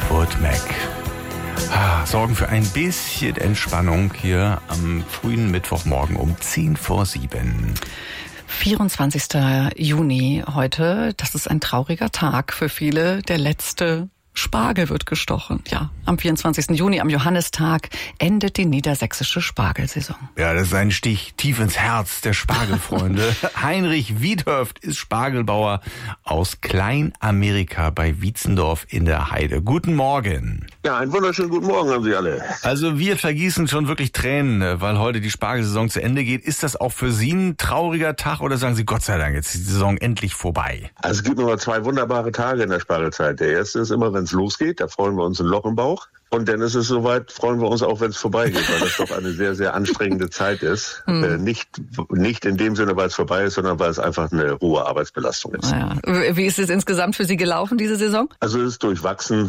Fleetwood Mac. Sorgen für ein bisschen Entspannung hier am frühen Mittwochmorgen um 6:50. 24. Juni heute. Das ist ein trauriger Tag für viele. Der letzte Spargel wird gestochen. Ja, am 24. Juni, am Johannistag, endet die niedersächsische Spargelsaison. Ja, das ist ein Stich tief ins Herz der Spargelfreunde. Heinrich Wiedhöft ist Spargelbauer aus Klein-Amerika bei Wietzendorf in der Heide. Guten Morgen. Ja, einen wunderschönen guten Morgen an Sie alle. Also wir vergießen schon wirklich Tränen, weil heute die Spargelsaison zu Ende geht. Ist das auch für Sie ein trauriger Tag oder sagen Sie, Gott sei Dank, jetzt ist die Saison endlich vorbei? Also es gibt immer 2 wunderbare Tage in der Spargelzeit. Der erste ist immer, wenn es losgeht, da freuen wir uns ein Loch im Bauch. Und dann ist es soweit, freuen wir uns auch, wenn es vorbeigeht, weil das doch eine sehr, sehr anstrengende Zeit ist. Nicht in dem Sinne, weil es vorbei ist, sondern weil es einfach eine hohe Arbeitsbelastung ist. Ja. Wie ist es insgesamt für Sie gelaufen, diese Saison? Also es ist durchwachsen.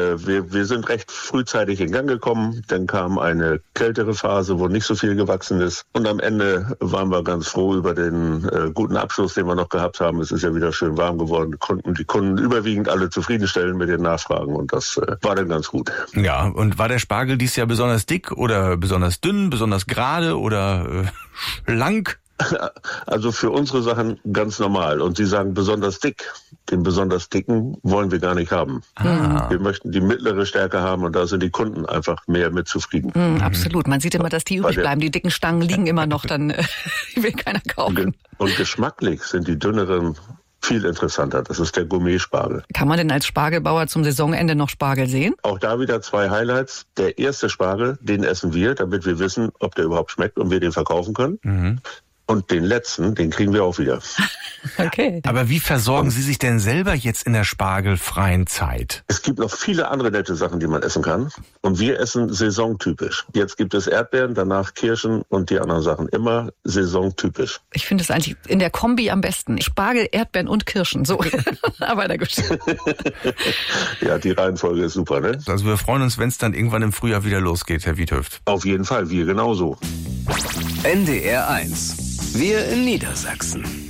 Wir sind recht frühzeitig in Gang gekommen. Dann kam eine kältere Phase, wo nicht so viel gewachsen ist. Und am Ende waren wir ganz froh über den guten Abschluss, den wir noch gehabt haben. Es ist ja wieder schön warm geworden. Konnten die Kunden überwiegend alle zufriedenstellen mit den Nachfragen. Und das war dann ganz gut. Ja, und war der Spargel dieses Jahr besonders dick oder besonders dünn, besonders gerade oder schlank? Also für unsere Sachen ganz normal. Und Sie sagen besonders dick. Den besonders dicken wollen wir gar nicht haben. Wir möchten die mittlere Stärke haben und da sind die Kunden einfach mehr mit zufrieden. Absolut. Man sieht immer, dass die übrig bleiben. Die dicken Stangen liegen immer noch, dann will keiner kaufen. Und geschmacklich sind die dünneren viel interessanter. Das ist der Gourmet-Spargel. Kann man denn als Spargelbauer zum Saisonende noch Spargel sehen? Auch da wieder 2 Highlights. Der erste Spargel, den essen wir, damit wir wissen, ob der überhaupt schmeckt und wir den verkaufen können. Und den letzten, den kriegen wir auch wieder. Okay. Aber wie versorgen Sie sich denn selber jetzt in der spargelfreien Zeit? Es gibt noch viele andere nette Sachen, die man essen kann. Und wir essen saisontypisch. Jetzt gibt es Erdbeeren, danach Kirschen und die anderen Sachen. Immer saisontypisch. Ich finde es eigentlich in der Kombi am besten. Spargel, Erdbeeren und Kirschen. So, weiter geht's. Ja, die Reihenfolge ist super, ne? Also wir freuen uns, wenn es dann irgendwann im Frühjahr wieder losgeht, Herr Wiedhöft. Auf jeden Fall, wir genauso. NDR 1. Wir in Niedersachsen.